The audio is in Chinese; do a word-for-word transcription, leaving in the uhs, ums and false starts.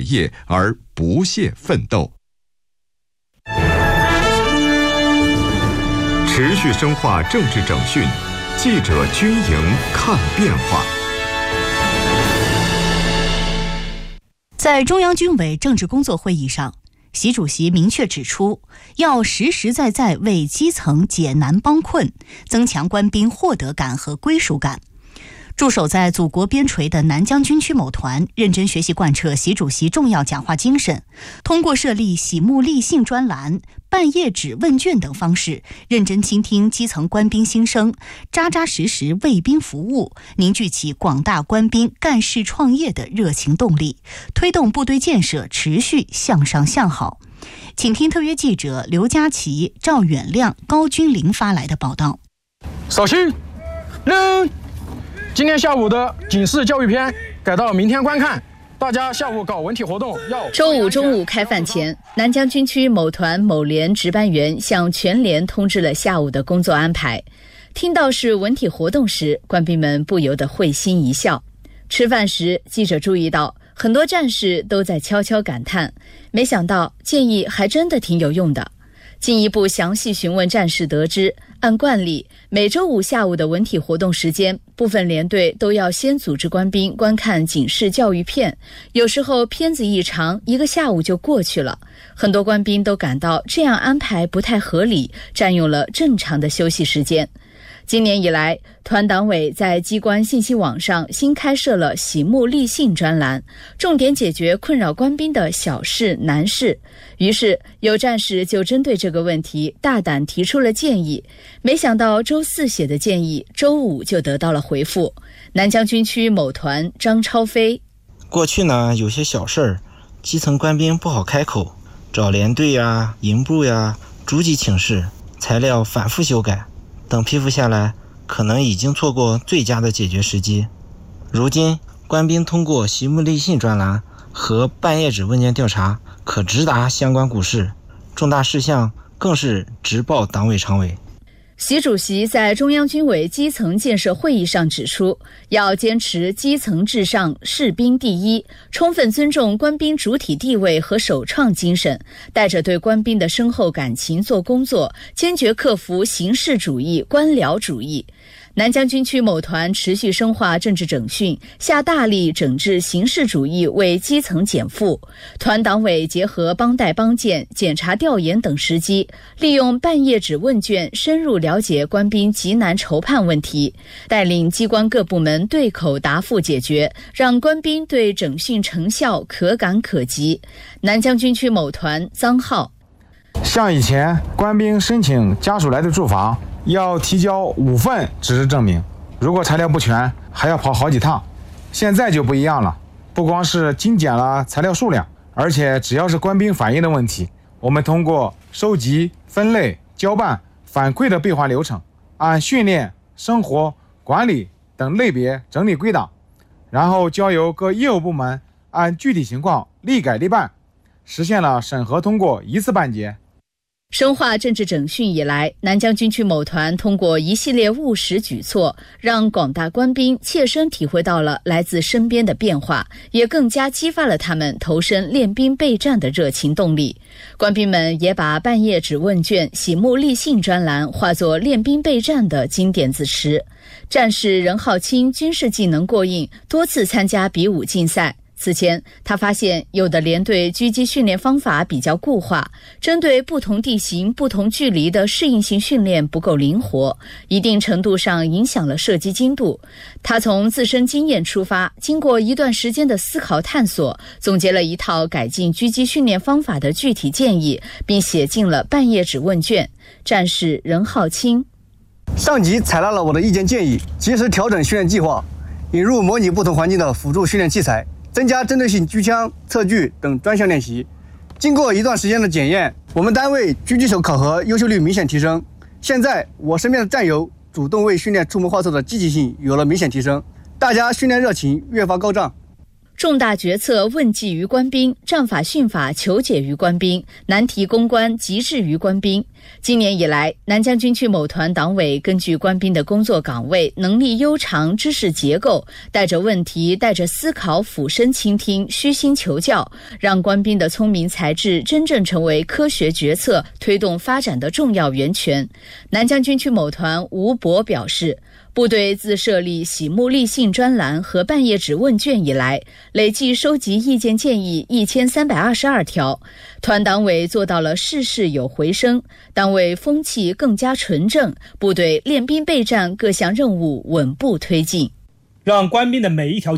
伟业而不懈奋斗。持续深化政治整训，记者军营看变化。 在中央军委政治工作会议上，习主席明确指出，要实实在在为基层解难帮困，增强官兵获得感和归属感。驻守在祖国边陲的南疆军区某团认真学习贯彻习主席重要讲话精神，通过设立喜慕立信专栏、半夜纸问卷等方式，认真倾听基层官兵心声，扎扎实实为兵服务，凝聚起广大官兵干事创业的热情动力，推动部队建设持续向上向好。请听特约记者刘佳琪、赵远亮、高君林发来的报道。 扫兴，扔。今天下午的警示教育片改到明天观看，大家下午搞文体活动要。 周五中午开饭前，南疆军区某团某连值班员向全连通知了下午的工作安排。听到是文体活动时，官兵们不由得会心一笑。吃饭时，记者注意到很多战士都在悄悄感叹，没想到建议还真的挺有用的。进一步详细询问战士得知，按惯例，每周五下午的文体活动时间，部分连队都要先组织官兵观看警示教育片，有时候片子一长，一个下午就过去了。很多官兵都感到这样安排不太合理，占用了正常的休息时间。今年以来，团党委在机关信息网上新开设了喜慕立信专栏，重点解决困扰官兵的小事难事。于是有战士就针对这个问题大胆提出了建议，没想到周四写的建议周五就得到了回复。南疆军区某团张超飞， 过去呢，有些小事儿基层官兵不好开口，找连队呀、营部呀逐级请示，材料反复修改，等批复下来，可能已经错过最佳的解决时机。如今，官兵通过喜慕立信专栏和半夜纸问卷调查，可直达相关股市，重大事项更是直报党委常委。 习主席在中央军委基层建设会议上指出，要坚持基层至上、士兵第一，充分尊重官兵主体地位和首创精神，带着对官兵的深厚感情做工作，坚决克服形式主义、官僚主义。南疆军区某团持续深化政治整训，下大力整治形式主义，为基层减负。团党委结合帮带帮建、检查调研等时机，利用半夜纸问卷深入了解官兵急难筹判问题，带领机关各部门对口答复解决，让官兵对整训成效可感可及。南疆军区某团臧浩， 像以前官兵申请家属来的住房，要提交五份纸质证明，如果材料不全，还要跑好几趟。现在就不一样了，不光是精简了材料数量，而且只要是官兵反映的问题，我们通过收集、分类、交办、反馈的备案流程，按训练、生活、管理等类别整理归档，然后交由各业务部门按具体情况立改立办，实现了审核通过一次办结。 深化政治整训以来，南疆军区某团通过一系列务实举措，让广大官兵切身体会到了来自身边的变化，也更加激发了他们投身练兵备战的热情动力。官兵们也把半夜纸问卷、喜慕立信专栏化作练兵备战的经典字词。战士任浩清军事技能过硬，多次参加比武竞赛。此前，他发现有的连队狙击训练方法比较固化，针对不同地形、不同距离的适应性训练不够灵活，一定程度上影响了射击精度。他从自身经验出发，经过一段时间的思考探索，总结了一套改进狙击训练方法的具体建议，并写进了半夜纸问卷。战士任浩清， 上级采纳了我的意见建议，及时调整训练计划，引入模拟不同环境的辅助训练器材，增加针对性狙枪、测距等专项练习。经过一段时间的检验，我们单位狙击手考核优秀率明显提升。现在我身边的战友主动为训练出谋划策的积极性有了明显提升，大家训练热情越发高涨。 重大决策问计于官兵，战法训法求解于官兵，难题攻关急制于官兵。今年以来，南江军区某团党委根据官兵的工作岗位、能力悠长、知识结构，带着问题、带着思考，俯身倾听，虚心求教，让官兵的聪明才智真正成为科学决策推动发展的重要源泉。南江军区某团吴博表示，部队自设立喜慕立信专栏和半页纸问卷以来，累计收集意见建议一千三百二十二条，团党委做到了事事有回声，单位风气更加纯正，部队练兵备战各项任务稳步推进， 让官兵的每一条